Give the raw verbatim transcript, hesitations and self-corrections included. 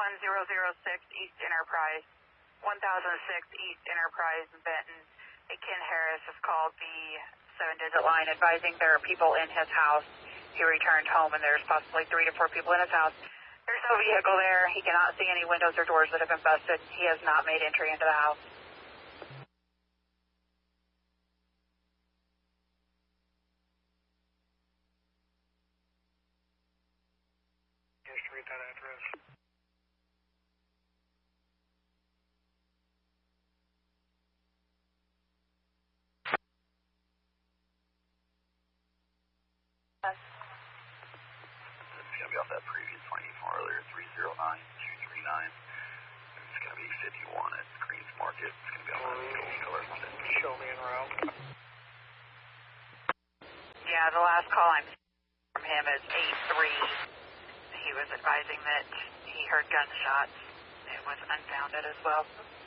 one zero zero six East Enterprise, one thousand six East Enterprise, Benton. A Ken Harris has called the seven-digit line advising there are people in his house. He returned home and there's possibly three to four people in his house. There's no vehicle there. He cannot see any windows or doors that have been busted. He has not made entry into the house. Just read that address. It's going to be off that previous one you from earlier, three zero nine two three nine. It's going to be fifty-one at Greens Market. It's going to be on that gold color. Show me en route. Yeah, the last call I'm from him is eight three. He was advising that he heard gunshots. It was unfounded as well.